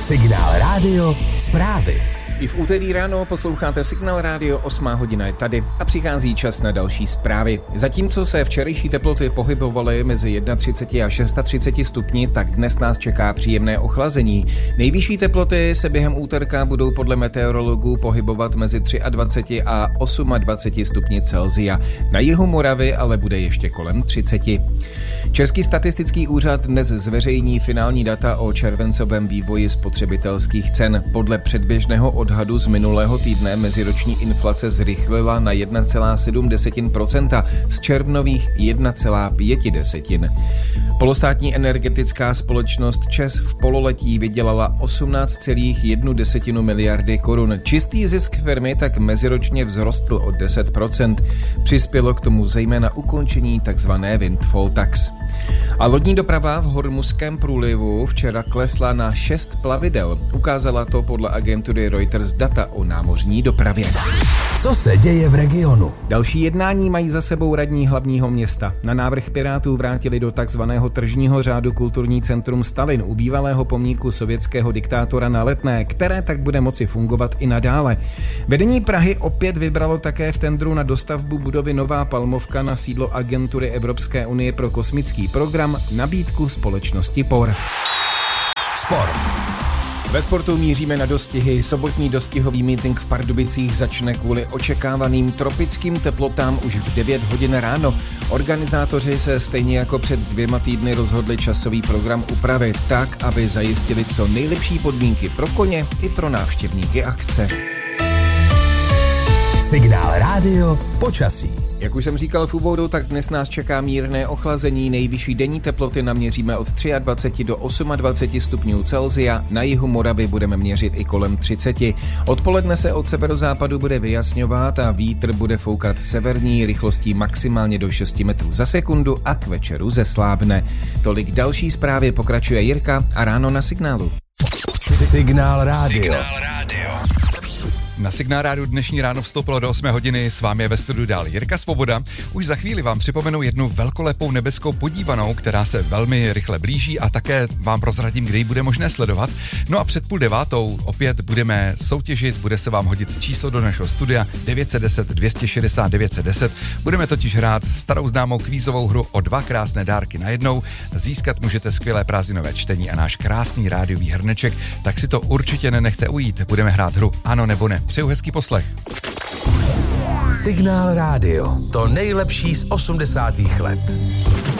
Signál Rádio zprávy. I v úterý ráno posloucháte Signál Rádio, 8 hodina je tady a přichází čas na další zprávy. Zatímco se včerejší teploty pohybovaly mezi 31 a 36 stupni, tak dnes nás čeká příjemné ochlazení. Nejvyšší teploty se během úterka budou podle meteorologů pohybovat mezi 23 a 28 stupni Celsia. Na jihu Moravy ale bude ještě kolem 30. Český statistický úřad dnes zveřejní finální data o červencovém vývoji spotřebitelských cen. Podle předběžného odhadu z minulého týdne meziroční inflace zrychlila na 1,7%, z červnových 1,5%. Polostátní energetická společnost ČEZ v pololetí vydělala 18,1 miliardy korun. Čistý zisk firmy tak meziročně vzrostl o 10%. Přispělo k tomu zejména ukončení tzv. Windfall tax. A lodní doprava v Hormuzském průlivu včera klesla na 6 plavidel. Ukázala to podle agentury Reuters data o námořní dopravě. Co se děje v regionu? Další jednání mají za sebou radní hlavního města. Na návrh Pirátů vrátili do takzvaného tržního řádu kulturní centrum Stalin u bývalého pomníku sovětského diktátora na Letné, které tak bude moci fungovat i nadále. Vedení Prahy opět vybralo také v tendru na dostavbu budovy Nová Palmovka na sídlo agentury Evropské unie pro kosmický program nabídku společnosti POR. Sport. Ve sportu míříme na dostihy. Sobotní dostihový meeting v Pardubicích začne kvůli očekávaným tropickým teplotám už v 9 hodin ráno. Organizátoři se stejně jako před 2 týdny rozhodli časový program upravit tak, aby zajistili co nejlepší podmínky pro koně i pro návštěvníky akce. Signál Rádio počasí. Jak už jsem říkal v úvodu, tak dnes nás čeká mírné ochlazení. Nejvyšší denní teploty naměříme od 23 do 28 stupňů Celsia. Na jihu Moravy budeme měřit i kolem 30. Odpoledne se od severozápadu bude vyjasňovat a vítr bude foukat severní rychlostí maximálně do 6 metrů za sekundu a k večeru zeslábne. Tolik další zprávy, pokračuje Jirka a ráno na Signálu. Signál Rádio. Na Signál Rádiu dnešní ráno vstoupilo do 8 hodiny, s vámi je ve studiu dál Jirka Svoboda. Už za chvíli vám připomenu jednu velkolepou nebeskou podívanou, která se velmi rychle blíží a také vám prozradím, kde ji bude možné sledovat. No a před 8:30 opět budeme soutěžit, bude se vám hodit číslo do našeho studia 910 260 910. Budeme totiž hrát starou známou kvízovou hru o 2 krásné dárky najednou. Získat můžete skvělé prázdninové čtení a náš krásný rádiový hrneček, tak si to určitě nenechte ujít. Budeme hrát hru Ano nebo ne. Přeju hezký poslech. Signál Rádio. To nejlepší z 80. let.